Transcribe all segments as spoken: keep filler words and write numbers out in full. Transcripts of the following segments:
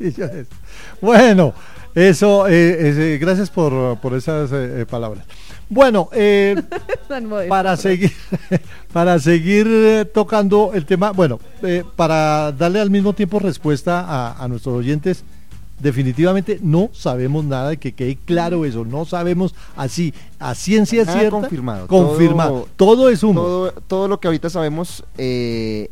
Millones. Bueno, eso, eh, es, eh, gracias por, por esas eh, palabras. Bueno, eh, para seguir para seguir eh, tocando el tema, bueno, eh, para darle al mismo tiempo respuesta a, a nuestros oyentes, definitivamente no sabemos nada, de que quede claro eso, no sabemos así, a ciencia nada cierta, confirmado, confirmado, todo, todo es humo. Todo, todo lo que ahorita sabemos eh,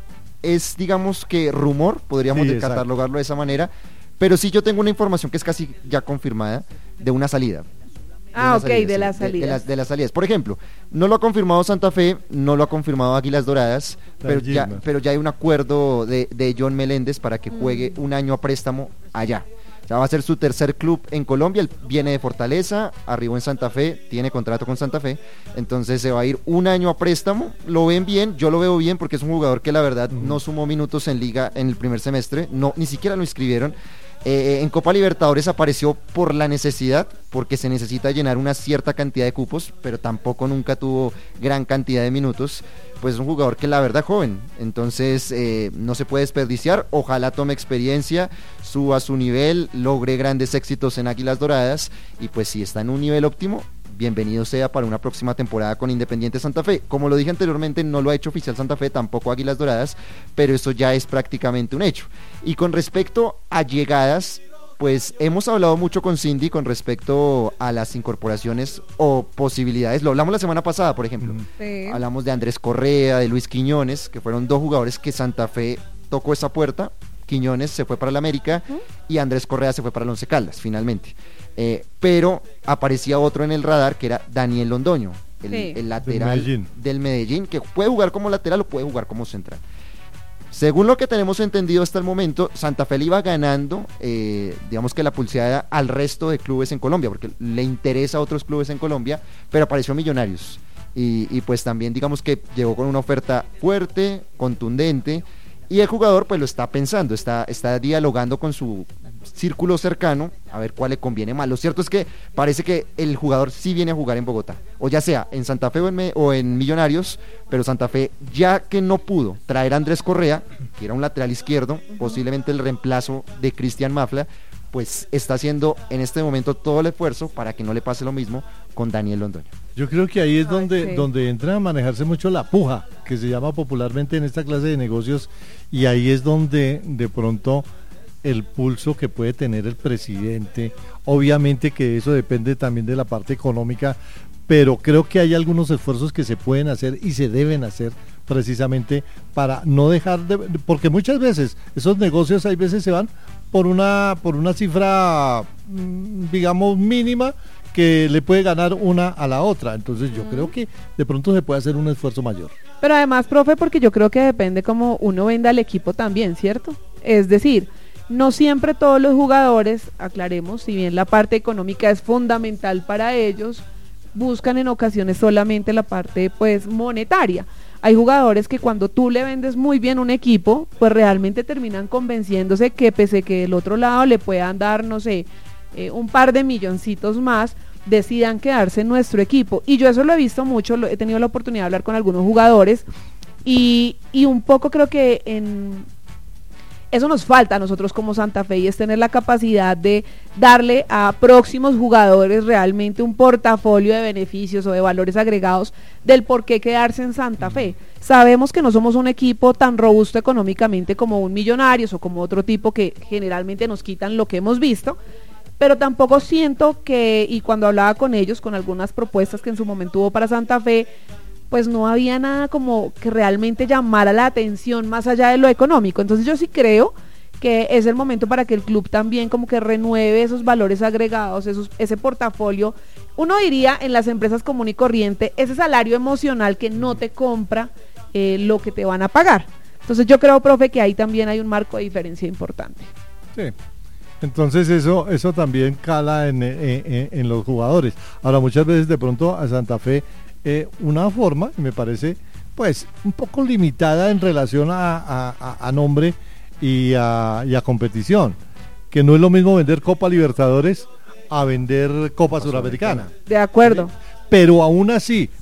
es, digamos que rumor, podríamos Sí, catalogarlo de esa manera, pero sí yo tengo una información que es casi ya confirmada de una salida. Ah, ok, salida, de sí, las de, salidas. de, las, de las salidas. Por ejemplo, no lo ha confirmado Santa Fe, no lo ha confirmado Águilas Doradas, pero ya, pero ya hay un acuerdo de, de John Meléndez para que juegue mm. un año a préstamo allá. O sea, va a ser su tercer club en Colombia, él viene de Fortaleza, arribó en Santa Fe, tiene contrato con Santa Fe, entonces se va a ir un año a préstamo, lo ven bien, yo lo veo bien porque es un jugador que la verdad mm. no sumó minutos en liga en el primer semestre, no, ni siquiera lo inscribieron. Eh, en Copa Libertadores apareció por la necesidad, porque se necesita llenar una cierta cantidad de cupos, pero tampoco nunca tuvo gran cantidad de minutos. Pues es un jugador que la verdad joven, entonces eh, no se puede desperdiciar. Ojalá tome experiencia, suba su nivel, logre grandes éxitos en Águilas Doradas, y pues si está en un nivel óptimo, bienvenido sea para una próxima temporada con Independiente Santa Fe. Como lo dije anteriormente, no lo ha hecho oficial Santa Fe, tampoco Águilas Doradas, pero eso ya es prácticamente un hecho. Y con respecto a llegadas, pues hemos hablado mucho con Cindy con respecto a las incorporaciones o posibilidades. Lo hablamos la semana pasada, por ejemplo. Sí. Hablamos de Andrés Correa, de Luis Quiñones, que fueron dos jugadores que Santa Fe tocó esa puerta. Quiñones se fue para el América ¿Mm? y Andrés Correa se fue para el Once Caldas, finalmente. Eh, pero aparecía otro en el radar que era Daniel Londoño, el, sí. el lateral Medellín. del Medellín, que puede jugar como lateral o puede jugar como central. Según lo que tenemos entendido hasta el momento, Santa Fe le iba ganando, eh, digamos que la pulseada al resto de clubes en Colombia, porque le interesa a otros clubes en Colombia, pero apareció Millonarios. Y, y pues también digamos que llegó con una oferta fuerte, contundente, y el jugador pues lo está pensando, está, está dialogando con su círculo cercano a ver cuál le conviene más. Lo cierto es que parece que el jugador sí viene a jugar en Bogotá, o ya sea en Santa Fe o en, Me- o en Millonarios, pero Santa Fe, ya que no pudo traer a Andrés Correa, que era un lateral izquierdo, uh-huh. posiblemente el reemplazo de Cristian Mafla, pues está haciendo en este momento todo el esfuerzo para que no le pase lo mismo con Daniel Londoño. Yo creo que ahí es donde, okay. donde entra a manejarse mucho la puja, que se llama popularmente en esta clase de negocios, y ahí es donde de pronto el pulso que puede tener el presidente, obviamente que eso depende también de la parte económica, pero creo que hay algunos esfuerzos que se pueden hacer y se deben hacer precisamente para no dejar de, porque muchas veces esos negocios hay veces se van por una por una cifra digamos mínima que le puede ganar una a la otra, entonces yo mm. creo que de pronto se puede hacer un esfuerzo mayor. Pero además, profe, porque yo creo que depende cómo uno venda el equipo también, ¿cierto? Es decir, no siempre todos los jugadores, aclaremos, si bien la parte económica es fundamental para ellos, buscan en ocasiones solamente la parte pues monetaria. Hay jugadores que cuando tú le vendes muy bien un equipo, pues realmente terminan convenciéndose que pese que del otro lado le puedan dar, no sé, eh, un par de milloncitos más, decidan quedarse en nuestro equipo. Y yo eso lo he visto mucho, lo, he tenido la oportunidad de hablar con algunos jugadores y, y un poco creo que en... eso nos falta a nosotros como Santa Fe, y es tener la capacidad de darle a próximos jugadores realmente un portafolio de beneficios o de valores agregados del por qué quedarse en Santa Fe. Sabemos que no somos un equipo tan robusto económicamente como un Millonarios o como otro tipo que generalmente nos quitan lo que hemos visto, pero tampoco siento que, y cuando hablaba con ellos, con algunas propuestas que en su momento hubo para Santa Fe, pues no había nada como que realmente llamara la atención más allá de lo económico. Entonces yo sí creo que es el momento para que el club también como que renueve esos valores agregados, esos, ese portafolio. Uno diría en las empresas común y corriente, ese salario emocional que no te compra eh, lo que te van a pagar. Entonces yo creo, profe, que ahí también hay un marco de diferencia importante. Sí. Entonces eso eso también cala en, en, en, en los jugadores. Ahora muchas veces de pronto a Santa Fe Eh, una forma, me parece, pues, un poco limitada en relación a, a, a nombre y a, y a competición, que no es lo mismo vender Copa Libertadores a vender Copa Suramericana. De acuerdo. Pero aún así,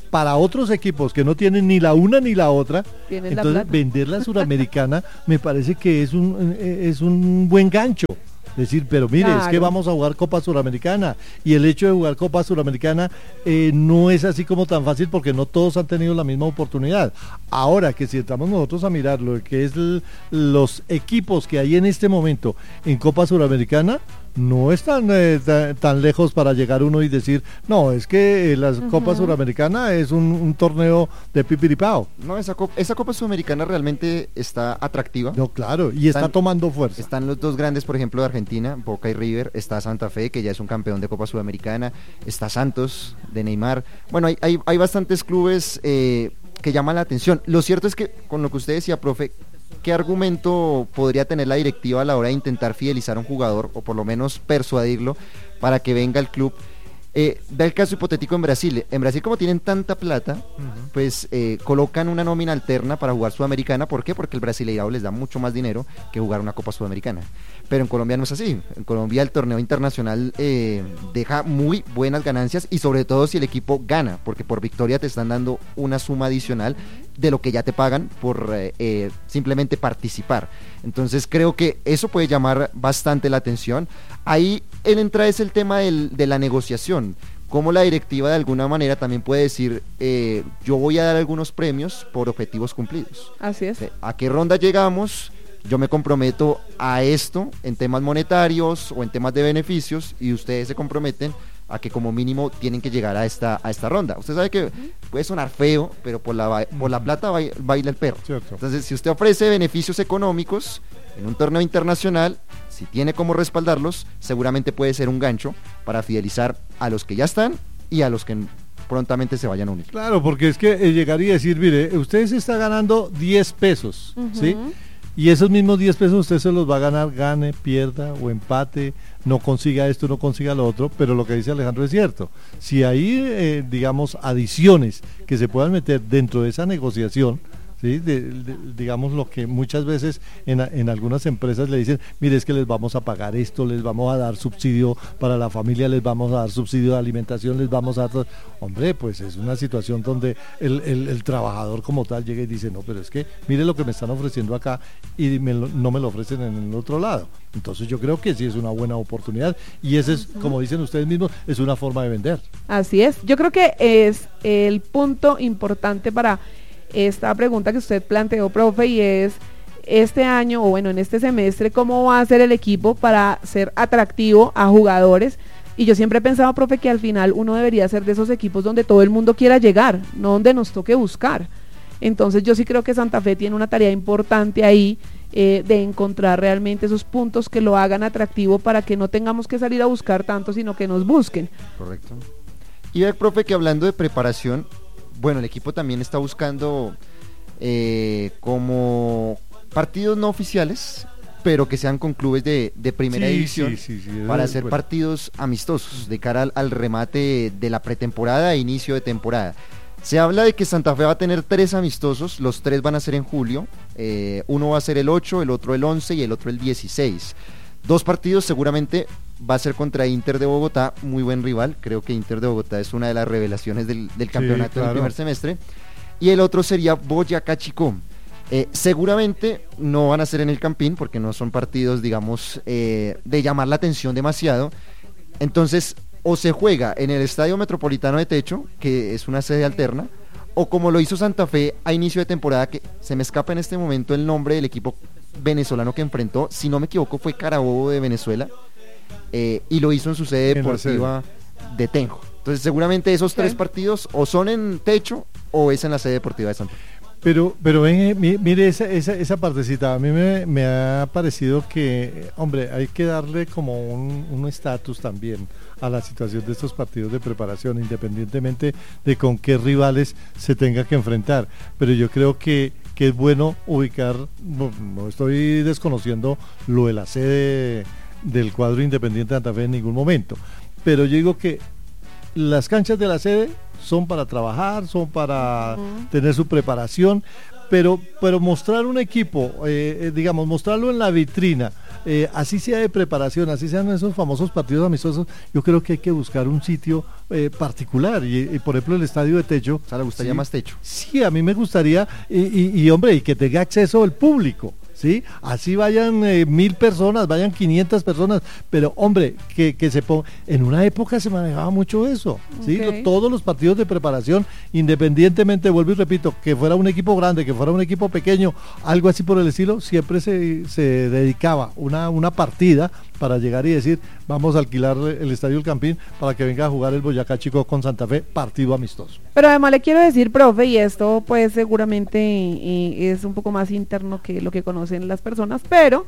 para otros equipos que no tienen ni la una ni la otra, Tienen entonces la plata. vender la suramericana me parece que es un, es un buen gancho. Decir, pero mire, Claro. es que vamos a jugar Copa Suramericana y el hecho de jugar Copa Suramericana eh, no es así como tan fácil porque no todos han tenido la misma oportunidad. Ahora que si estamos nosotros a mirar lo que es el, los equipos que hay en este momento en Copa Suramericana, no están eh, tan, tan lejos para llegar uno y decir, no, es que eh, la uh-huh. Copa Suramericana es un, un torneo de pipiripao. No, esa, copa, esa Copa Sudamericana realmente está atractiva. No, claro, y están, está tomando fuerza. Están los dos grandes, por ejemplo, de Argentina, Boca y River, está Santa Fe, que ya es un campeón de Copa Sudamericana, está Santos, de Neymar. Bueno, hay, hay, hay bastantes clubes eh, que llaman la atención. Lo cierto es que, con lo que usted decía, profe, ¿qué argumento podría tener la directiva a la hora de intentar fidelizar a un jugador o por lo menos persuadirlo para que venga al club? Eh, da el caso hipotético en Brasil. En Brasil, como tienen tanta plata, uh-huh. pues eh, colocan una nómina alterna para jugar Sudamericana. ¿Por qué? Porque el Brasileirao les da mucho más dinero que jugar una Copa Sudamericana. Pero en Colombia no es así. En Colombia el torneo internacional eh, deja muy buenas ganancias y sobre todo si el equipo gana, porque por victoria te están dando una suma adicional de lo que ya te pagan por eh, eh, simplemente participar. Entonces creo que eso puede llamar bastante la atención. Ahí él entra es el tema del, de la negociación, cómo la directiva de alguna manera también puede decir, eh, yo voy a dar algunos premios por objetivos cumplidos. Así es. ¿A qué ronda llegamos? Yo me comprometo a esto en temas monetarios o en temas de beneficios y ustedes se comprometen a que como mínimo tienen que llegar a esta a esta ronda. Usted sabe que puede sonar feo, pero por la por la plata baila el perro. Cierto. Entonces, si usted ofrece beneficios económicos en un torneo internacional, si tiene cómo respaldarlos, seguramente puede ser un gancho para fidelizar a los que ya están y a los que prontamente se vayan a unir. Claro, porque es que eh, llegaría a decir, mire, usted se está ganando diez pesos, uh-huh. ¿sí? Y esos mismos diez pesos usted se los va a ganar, gane, pierda o empate, no consiga esto, no consiga lo otro, pero lo que dice Alejandro es cierto. Si hay, eh, digamos, adiciones que se puedan meter dentro de esa negociación, ¿sí? de, de, digamos lo que muchas veces en, en algunas empresas le dicen, mire, es que les vamos a pagar esto, les vamos a dar subsidio para la familia, les vamos a dar subsidio de alimentación, les vamos a dar... Hombre, pues es una situación donde el, el, el trabajador como tal llega y dice, no, pero es que mire lo que me están ofreciendo acá y me lo, no me lo ofrecen en el otro lado. Entonces yo creo que sí es una buena oportunidad y ese es, como dicen ustedes mismos, es una forma de vender. Así es, yo creo que es el punto importante para esta pregunta que usted planteó, profe, y es este año, o bueno, en este semestre, ¿cómo va a ser el equipo para ser atractivo a jugadores? Y yo siempre he pensado, profe, que al final uno debería ser de esos equipos donde todo el mundo quiera llegar, no donde nos toque buscar. Entonces yo sí creo que Santa Fe tiene una tarea importante ahí, eh, de encontrar realmente esos puntos que lo hagan atractivo para que no tengamos que salir a buscar tanto, sino que nos busquen. Correcto. Y ver, profe, que hablando de preparación, bueno, el equipo también está buscando eh, como partidos no oficiales, pero que sean con clubes de, de primera sí, división, sí, sí, sí, para es, hacer bueno. partidos amistosos de cara al, al remate de la pretemporada e inicio de temporada. Se habla de que Santa Fe va a tener tres amistosos, los tres van a ser en julio, eh, uno va a ser el ocho, el otro el once y el otro el dieciséis. Dos partidos seguramente va a ser contra Inter de Bogotá, muy buen rival, creo que Inter de Bogotá es una de las revelaciones del, del campeonato sí, claro. del primer semestre, y el otro sería Boyacá Chicó. Eh, seguramente no van a ser en el Campín, porque no son partidos, digamos, eh, de llamar la atención demasiado, entonces o se juega en el Estadio Metropolitano de Techo, que es una sede alterna, o como lo hizo Santa Fe a inicio de temporada, que se me escapa en este momento el nombre del equipo venezolano que enfrentó, si no me equivoco fue Carabobo de Venezuela, eh, y lo hizo en su sede deportiva de Tenjo. Entonces seguramente esos okay. tres partidos o son en Techo o es en la sede deportiva de Santa Fe. Pero, pero ven, mire esa, esa, esa partecita, a mí me, me ha parecido que, hombre, hay que darle como un estatus también a la situación de estos partidos de preparación, independientemente de con qué rivales se tenga que enfrentar. Pero yo creo que, que es bueno ubicar, no, no estoy desconociendo lo de la sede del cuadro Independiente de Santa Fe en ningún momento, pero yo digo que las canchas de la sede son para trabajar, son para uh-huh. tener su preparación, pero, pero mostrar un equipo, eh, digamos, mostrarlo en la vitrina eh, así sea de preparación, así sean esos famosos partidos amistosos, yo creo que hay que buscar un sitio eh, particular, y, y por ejemplo el estadio de techo. O sea, ¿le gustaría sí, más techo? Sí, a mí me gustaría, y, y, y hombre, y que tenga acceso el público. ¿Sí? Así vayan eh, mil personas, vayan quinientas personas, pero hombre, que, que se ponga, en una época se manejaba mucho eso, ¿sí? Okay. Lo, todos los partidos de preparación, independientemente, vuelvo y repito, que fuera un equipo grande, que fuera un equipo pequeño, algo así por el estilo, siempre se, se dedicaba una, una partida para llegar y decir, vamos a alquilar el Estadio El Campín para que venga a jugar el Boyacá Chico con Santa Fe, partido amistoso. Pero además le quiero decir, profe, y esto pues seguramente eh, es un poco más interno que lo que conocen las personas, pero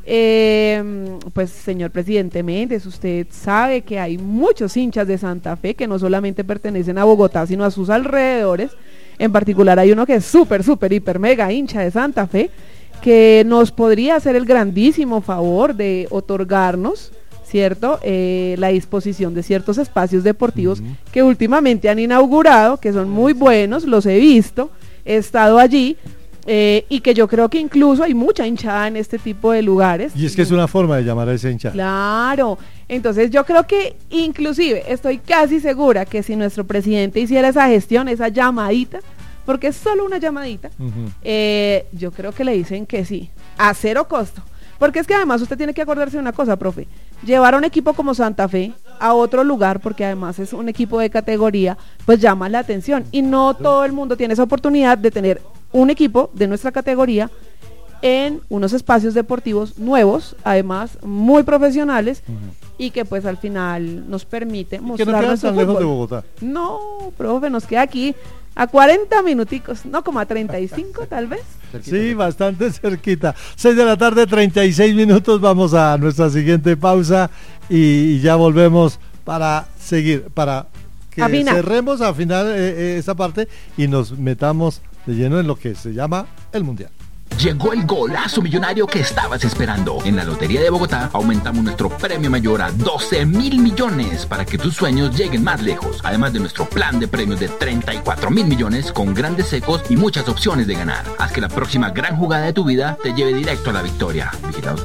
eh, pues señor presidente Méndez, usted sabe que hay muchos hinchas de Santa Fe que no solamente pertenecen a Bogotá, sino a sus alrededores. En particular hay uno que es súper, súper, hiper, mega hincha de Santa Fe, que nos podría hacer el grandísimo favor de otorgarnos, ¿cierto?, eh, la disposición de ciertos espacios deportivos uh-huh. que últimamente han inaugurado, que son muy buenos, los he visto, he estado allí, eh, y que yo creo que incluso hay mucha hinchada en este tipo de lugares. Y es que es una forma de llamar a esa hinchada. Claro, entonces yo creo que inclusive estoy casi segura que si nuestro presidente hiciera esa gestión, esa llamadita, porque es solo una llamadita, uh-huh. eh, yo creo que le dicen que sí, a cero costo. Porque es que además usted tiene que acordarse de una cosa, profe, llevar a un equipo como Santa Fe a otro lugar, porque además es un equipo de categoría, pues llama la atención, y no todo el mundo tiene esa oportunidad de tener un equipo de nuestra categoría en unos espacios deportivos nuevos, además muy profesionales, uh-huh. y que pues al final nos permite mostrar. Que no quedan tan lejos de Bogotá. No, profe, nos queda aquí a cuarenta minuticos, no, como a treinta y cinco tal vez. Sí, bastante cerquita. seis de la tarde, treinta y seis minutos, vamos a nuestra siguiente pausa y ya volvemos para seguir, para que Afina. cerremos a final eh, eh, esa parte y nos metamos de lleno en lo que se llama el Mundial. Llegó el golazo millonario que estabas esperando. En la Lotería de Bogotá aumentamos nuestro premio mayor a doce mil millones para que tus sueños lleguen más lejos. Además de nuestro plan de premios de treinta y cuatro mil millones con grandes secos y muchas opciones de ganar. Haz que la próxima gran jugada de tu vida te lleve directo a la victoria. Vigilado